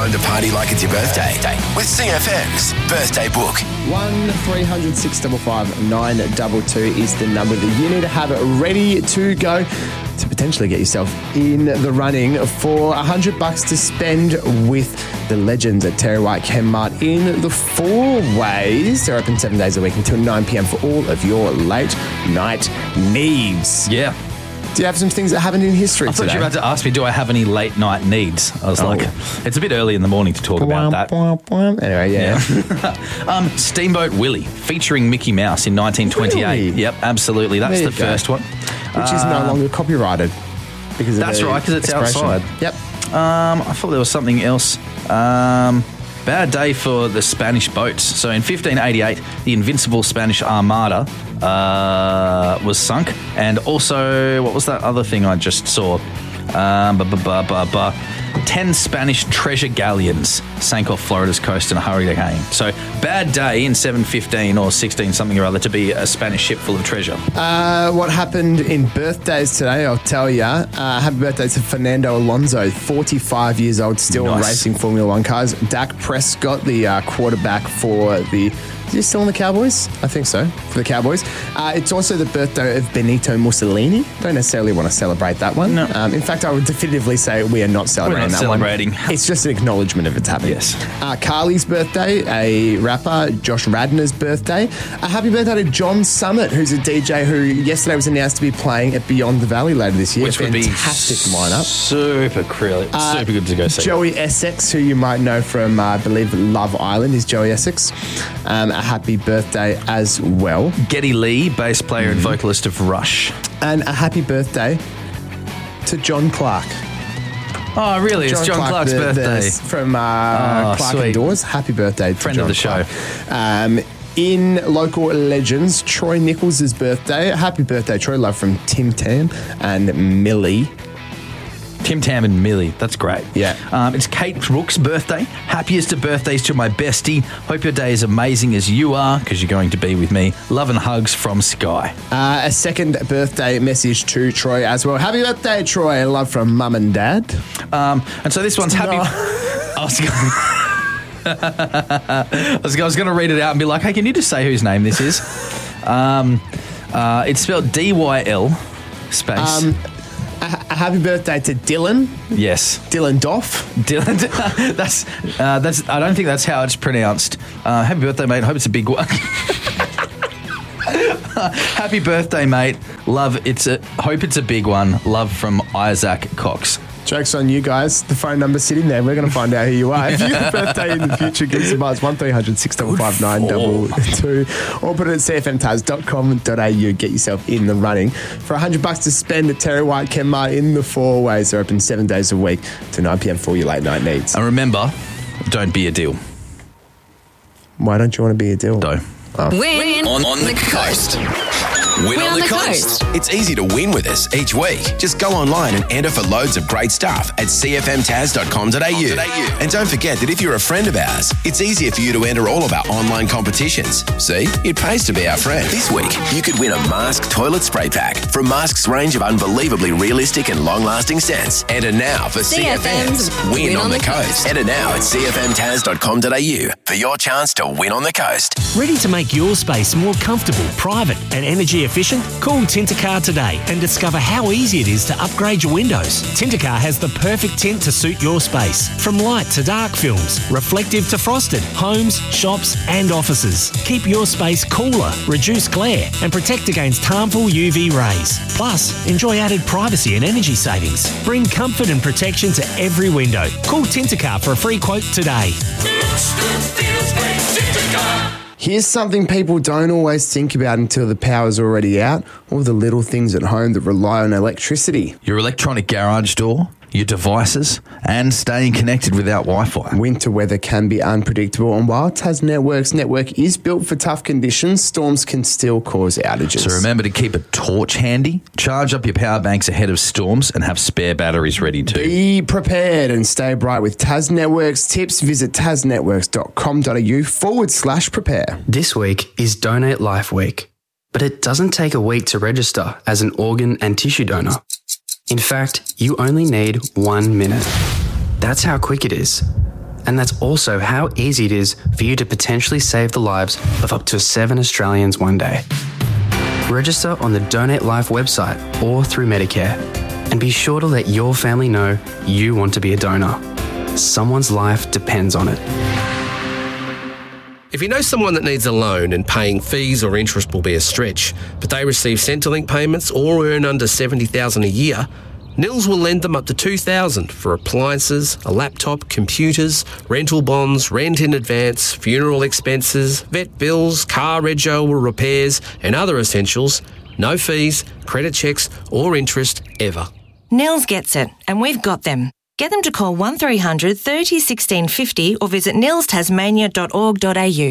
time to party like it's your birthday with CFM's Birthday Book. 1300 655 922 is the number that you need to have ready to go to potentially get yourself in the running for $100 to spend with the legends at Terry White Chemmart in the Four Ways. They're open 7 days a week until 9 p.m. for all of your late night needs. Yeah. Do you have some things that happened in history I thought today? you were about to ask me, do I have any late night needs? I was like, it's a bit early in the morning to talk about that. Anyway, yeah. Steamboat Willie, featuring Mickey Mouse in 1928. Really? Yep, absolutely. That's There the you go. first one. Which is no longer copyrighted. Because of That's the right, because it's expiration. outside. Yep. I thought there was something else. Bad day for the Spanish boats. So in 1588, the invincible Spanish Armada was sunk. And also, what was that other thing I just saw? 10 Spanish treasure galleons sank off Florida's coast in a hurricane. So bad day in 715 or 16 something or other to be a Spanish ship full of treasure. What happened in birthdays today, I'll tell you. Happy birthday to Fernando Alonso, 45 years old, still Nice. racing Formula One cars. Dak Prescott, the quarterback for the... Is he still in the Cowboys? I think so, for the Cowboys. It's also the birthday of Benito Mussolini. Don't necessarily want to celebrate that one. No. In fact, I would definitively say we are not celebrating that celebrating. one. It's just an acknowledgement of it's happening. Yes. Carly's birthday, a rapper, Josh Radnor's birthday. A happy birthday to John Summit, who's a DJ who yesterday was announced to be playing at Beyond the Valley later this year. Which would be fantastic lineup. super good to go see. Joey Essex, who you might know from, I believe, Love Island, is Joey Essex. A happy birthday as well. Geddy Lee, bass player and vocalist of Rush. And a happy birthday to John Clark. Oh, really? It's John Clark's birthday. From Clark sweet. and Dawes. Happy birthday to Friend John of the show. Clark. In local legends, Troy Nichols' birthday. Happy birthday, Troy. Love from Tim Tam and Millie. Tim Tam and Millie. That's great. Yeah. It's Kate Brooks' birthday. Happiest of birthdays to my bestie. Hope your day is amazing as you are, because you're going to be with me. Love and hugs from Sky. A second birthday message to Troy as well. Happy birthday, Troy. Love from Mum and Dad. And so this one's happy... No. I was going to read it out and be like, hey, can you just say whose name this is? It's spelled D-Y-L space. A happy birthday to Dylan. Yes. Dylan Doff. Dylan, that's. I don't think that's how it's pronounced. Happy birthday, mate. Hope it's a big one. Happy birthday, mate. Hope it's a big one. Love from Isaac Cox. Joke's on you guys. The phone number's sitting there. We're going to find out who you are. If you have a birthday in the future, give us a buzz. 1300 655 922 or put it at cfmtaz.com.au. Get yourself in the running for $100 to spend at Terry White Chemmart in the Four Ways. They're open 7 days a week to 9 p.m. for all your late night needs. And remember, don't be a deal. Why don't you want to be a deal? Though. Win on the coast. Win on the coast. It's easy to win with us each week. Just go online and enter for loads of great stuff at cfmtaz.com.au. And don't forget that if you're a friend of ours, it's easier for you to enter all of our online competitions. See? It pays to be our friend. This week, you could win a Mask toilet spray pack from Mask's range of unbelievably realistic and long-lasting scents. Enter now for CFM's Win on the Coast. Enter now at cfmtaz.com.au for your chance to win on the coast. Ready to make your space more comfortable, private and energy efficient? Call Tintercar today and discover how easy it is to upgrade your windows. Tintercar has the perfect tint to suit your space. From light to dark films, reflective to frosted, homes, shops and offices. Keep your space cooler, reduce glare and protect against harmful UV rays. Plus, enjoy added privacy and energy savings. Bring comfort and protection to every window. Call Tintercar for a free quote today. Here's something people don't always think about until the power's already out. All the little things at home that rely on electricity. Your electronic garage door, your devices, and staying connected without Wi-Fi. Winter weather can be unpredictable, and while Tas Network's network is built for tough conditions, storms can still cause outages. So remember to keep a torch handy, charge up your power banks ahead of storms, and have spare batteries ready too. Be prepared and stay bright with Tas Network's tips. Visit tasnetworks.com.au/prepare. This week is Donate Life Week, but it doesn't take a week to register as an organ and tissue donor. In fact, you only need 1 minute. That's how quick it is. And that's also how easy it is for you to potentially save the lives of up to 7 Australians one day. Register on the Donate Life website or through Medicare. And be sure to let your family know you want to be a donor. Someone's life depends on it. If you know someone that needs a loan and paying fees or interest will be a stretch, but they receive Centrelink payments or earn under $70,000 a year, Nils will lend them up to $2,000 for appliances, a laptop, computers, rental bonds, rent in advance, funeral expenses, vet bills, car rego or repairs, and other essentials. No fees, credit checks or interest ever. Nils gets it, and we've got them. Get them to call 1300 30 16 50 or visit nilstasmania.org.au.